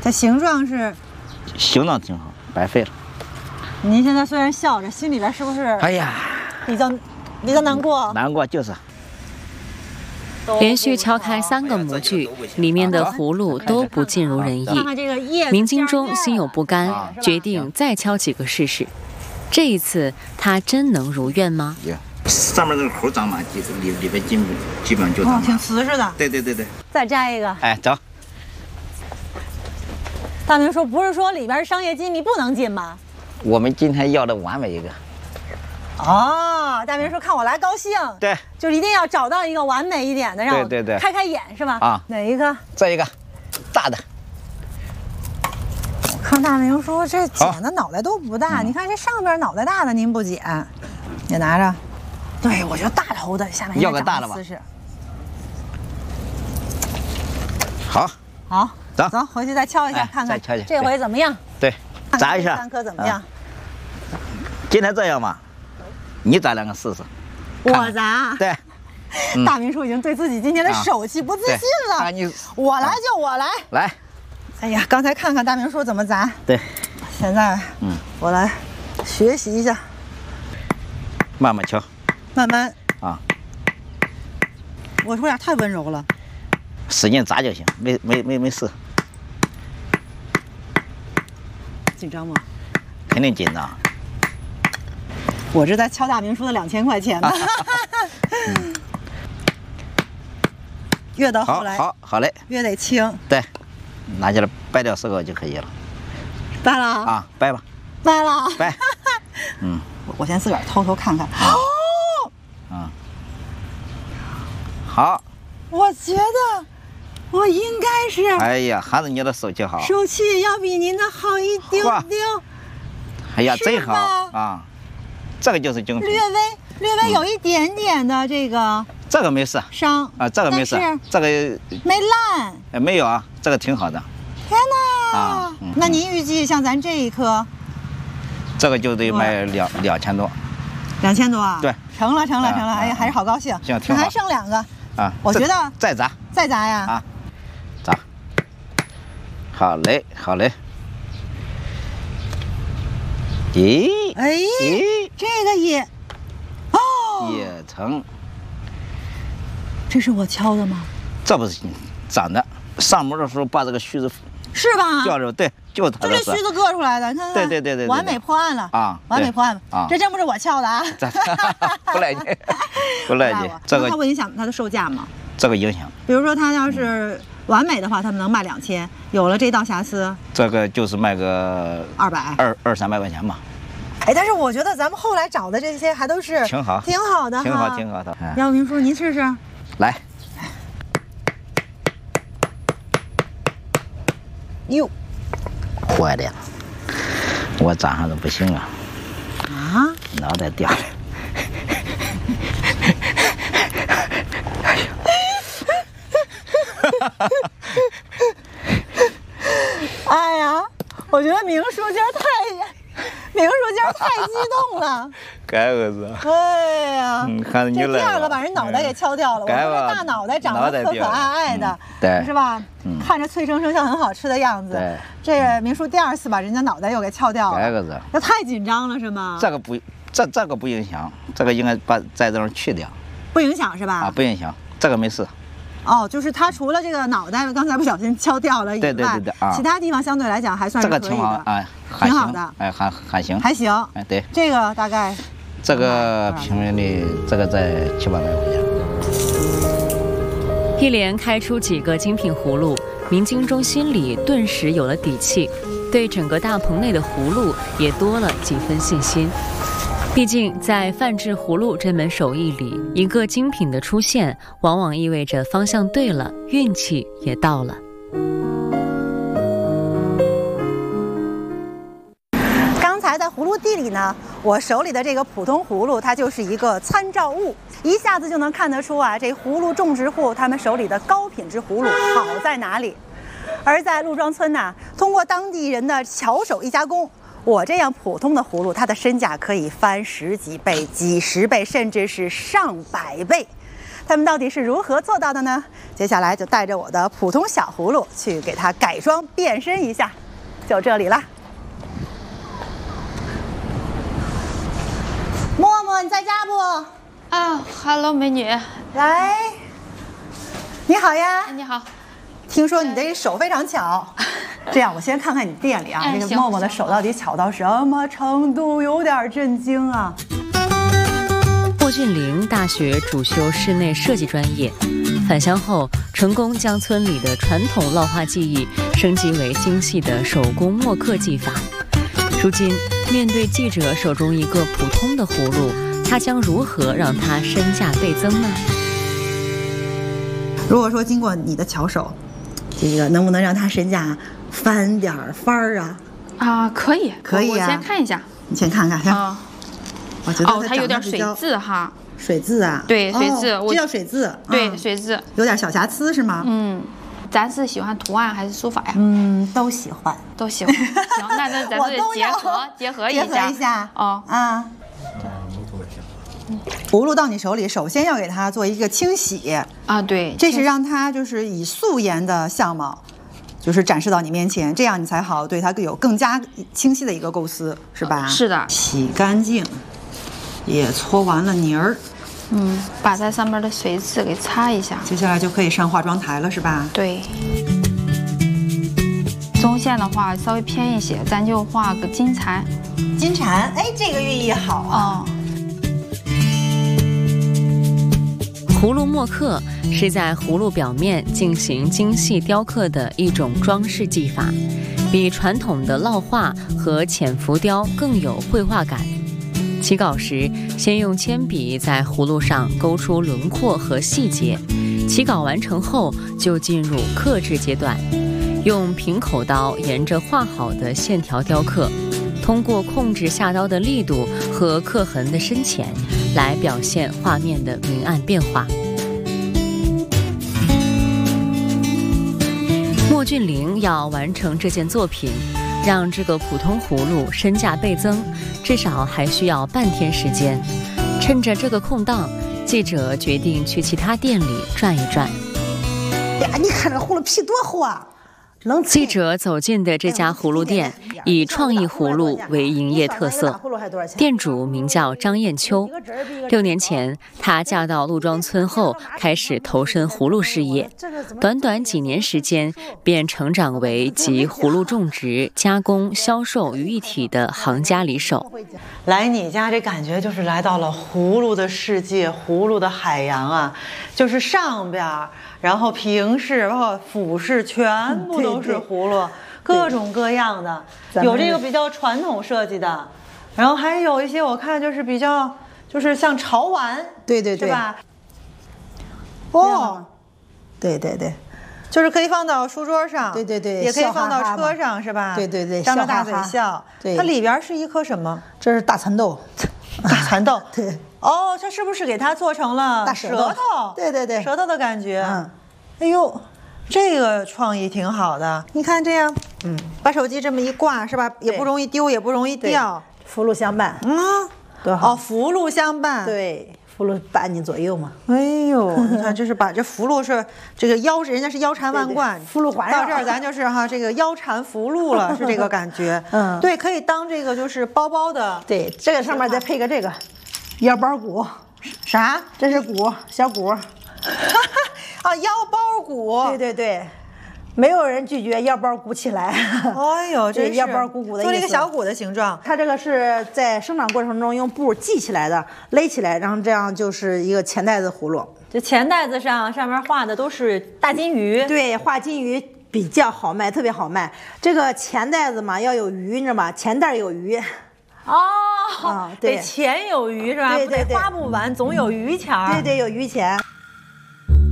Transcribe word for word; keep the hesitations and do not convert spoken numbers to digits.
它形状是， 形状挺好，白费了。 您现在虽然笑着，心里边是不是？ 哎呀， 比较比较难过。 难过就是。 连续敲开三个模具，里面的葫芦都不尽如人意。 看看这个叶子。 明金钟心有不甘，决定再敲几个试试。这一次他真能如愿吗？ 上面这个口长满，里里边基本基本就长满。 哦，挺瓷实的。 对对对对。 再摘一个。 哎，走。 大明说：“不是说里边商业机密不能进吗？” 我们今天要的完美一个。 哦，大明说：“看我来高兴。” 对， 就一定要找到一个完美一点的，让我对对对开开眼，是吧？ 啊， 哪一个？ 这一个，大的。 我看大明说这剪的脑袋都不大，你看这上边脑袋大的您不剪，也拿着。对，我觉得大头的下面要个大的吧。好。 好， 走走，回去再敲一下，看看这回怎么样？ 对，砸一下。 三颗怎么样？ 今天这样吧，你砸两个试试。 我砸。 对。 大明叔已经对自己今天的手气不自信了。你，我来就我来。 来。 哎呀，刚才看看大明叔怎么砸。 对。 现在，嗯，我来学习一下。 慢慢敲。 慢慢。 啊。 我说点太温柔了。 使劲砸就行，没没没没事。 紧张吗？ 肯定紧张。 我这在敲大明叔的两千块钱呢。 嗯、 越到后来， 好，好，好嘞， 越得轻。 对，拿起来掰掉四个就可以了。 掰了啊，掰吧。 掰了。 掰。嗯， 我先自个儿偷偷看看。哦。 嗯。好。 我觉得。我应该是， 哎呀，还是你的手气好， 手气要比您的好一丢丢。 哎呀，真好啊！这个就是精品， 略微略微有一点点的这个， 这个没事， 伤啊，这个没事，这个没烂， 哎，没有啊，这个挺好的。 天哪！啊，那您预计像咱这一颗， 这个就得卖两两千多， 两千多啊？ 对， 成了成了成了！哎呀，还是好高兴。 行，挺好。 还剩两个啊， 我觉得再砸， 再砸呀！ 啊。砸，好嘞，好嘞。咦， 哎， 咦， 这个也，哦， 也成。 这是我敲的吗？ 这不是长的，上模的时候把这个须子是吧？ 掉着，对，就它这是须子割出来的，你看看。 对对对对， 完美破案了啊！完美破案啊！这真不是我敲的啊！ 不赖你，不赖你。这个它会影响它的售价吗？ 这个影响。 比如说，它要是完美的话，他们能卖两千；有了这道瑕疵， 这个就是卖个二百、 二二三百块钱吧。 哎，但是我觉得咱们后来找的这些还都是挺好， 挺好的， 挺好，挺好的。 姚明叔，您试试。 来。 哟， 坏了，我早上都不行啊。 啊？ 脑袋掉了。哎呀！ 哎呀，我觉得明叔今儿太，明叔今儿太激动了。 该个是。 哎呀， 嗯，看着你来。 这第二个把人脑袋给敲掉了。我说这大脑袋长得可可爱爱的， 对， 是吧？看着脆生生像很好吃的样子。 对。 这明叔第二次把人家脑袋又给敲掉了。 该个是。 这太紧张了是吗？ 这个不，这这个不影响，这个应该把在这儿去掉。 不影响是吧？ 啊，不影响，这个没事。 哦，就是它除了这个脑袋刚才不小心敲掉了以外， 对对对对啊， 其他地方相对来讲还算是可以的， 这个挺好，哎， 挺好的， 哎，还还行， 还行， 哎，对， 这个大概， 这个平均的这个在七八百块钱。 一连开出几个精品葫芦，明金钟心里顿时有了底气，对整个大棚内的葫芦也多了几分信心。毕竟，在泛制葫芦这门手艺里，一个精品的出现，往往意味着方向对了，运气也到了。 刚才在葫芦地里呢，我手里的这个普通葫芦，它就是一个参照物，一下子就能看得出啊，这葫芦种植户他们手里的高品质葫芦好在哪里。而在陆庄村呢，通过当地人的巧手一加工。我这样普通的葫芦，它的身价可以翻十几倍、几十倍，甚至是上百倍。 他们到底是如何做到的呢？接下来就带着我的普通小葫芦去给它改装变身一下，就这里啦。默默，你在家不？ 啊 ，Hello， 美女， 来，你好呀。 你好。 听说你的手非常巧，这样我先看看你店里啊， 哎、 这个默默的手到底巧到什么程度，有点震惊啊。 莫俊玲大学主修室内设计专业，返乡后成功将村里的传统烙画技艺升级为精细的手工墨刻技法。如今面对记者手中一个普通的葫芦，他将如何让它身价倍增呢？ 如果说经过你的巧手，这个能不能让它身价翻点儿番儿啊？ 啊，可以， 可以啊。 我先看一下， 你先看看，行。 啊， 我觉得哦，它有点水渍哈。 水渍啊？ 对，水渍， 哦、这叫水渍。 对， 嗯、 水渍， 有点小瑕疵是吗？ 嗯，咱是喜欢图案还是书法呀？ 嗯，都喜欢， 都喜欢。行，那那咱们结合结合一下， 结合一下。 哦啊。葫芦到你手里，首先要给它做一个清洗啊，对， 这是让它就是以素颜的相貌，就是展示到你面前，这样你才好对它有更加清晰的一个构思，是吧？ 是的。 洗干净，也搓完了泥儿， 嗯，把它上面的水渍给擦一下， 接下来就可以上化妆台了，是吧？ 对。中线的话稍微偏一些，咱就画个金蝉。 金蝉，哎，这个寓意好啊。 哦， 葫芦墨刻是在葫芦表面进行精细雕刻的一种装饰技法，比传统的烙画和浅浮雕更有绘画感。起稿时，先用铅笔在葫芦上勾出轮廓和细节，起稿完成后就进入刻制阶段，用平口刀沿着画好的线条雕刻，通过控制下刀的力度和刻痕的深浅来表现画面的明暗变化。莫俊玲要完成这件作品，让这个普通葫芦身价倍增，至少还需要半天时间。趁着这个空档，记者决定去其他店里转一转。 呀，你看这葫芦皮多厚啊！ 记者走进的这家葫芦店以创意葫芦为营业特色，店主名叫张艳秋。六年前，她嫁到陆庄村后，开始投身葫芦事业，短短几年时间，便成长为集葫芦种植、加工、销售于一体的行家里手。 来你家这感觉就是来到了葫芦的世界，葫芦的海洋啊，就是上边，然后平视，包括俯视，全部都是葫芦，各种各样的，有这个比较传统设计的，然后还有一些我看就是比较就是像潮玩，对对对，是吧？哦，对对对，就是可以放到书桌上，对对对，也可以放到车上，是吧？对对对，张着大嘴笑。对，它里边是一颗什么？这是大蚕豆，大蚕豆。对。哦，它是不是给它做成了大舌头？对对对，舌头的感觉。嗯。哎呦，这个创意挺好的。你看这样，嗯，把手机这么一挂，是吧？也不容易丢，也不容易掉。 福禄相伴， 嗯， 多好。 哦，福禄相伴。 对。福禄伴你左右嘛。 哎呦，你看，这是把这福禄是这个腰，人家是腰缠万贯， 福禄环绕。 到这儿咱就是哈，这个腰缠福禄了，是这个感觉。嗯，对，可以当这个就是包包的。 对，这个上面再配个这个腰包鼓， 啥？ 这是鼓，小鼓。 啊，腰包鼓。 对对对。没有人拒绝腰包鼓起来。 哎呦，这腰包鼓鼓的意思， 做了一个小鼓的形状。 它这个是在生长过程中用布系起来的，勒起来，然后这样就是一个钱袋子葫芦。 这钱袋子上上面画的都是大金鱼。 对，画金鱼比较好卖，特别好卖。这个钱袋子嘛要有鱼，你知道吗？钱袋有鱼。 哦， 啊，对， 得钱有余是吧？ 对对对， 花不完，总有余钱。 对对，有余钱。